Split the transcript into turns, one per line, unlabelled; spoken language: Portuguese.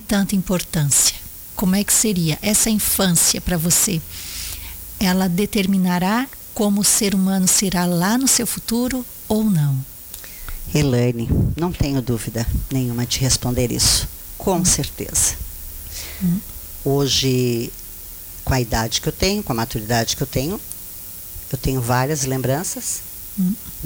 tanta importância? Como é que seria essa infância para você? Ela determinará como o ser humano será lá no seu futuro ou não?
Elaine, não tenho dúvida nenhuma de responder isso. Com certeza. Hoje, com a idade que eu tenho, com a maturidade que eu tenho várias lembranças.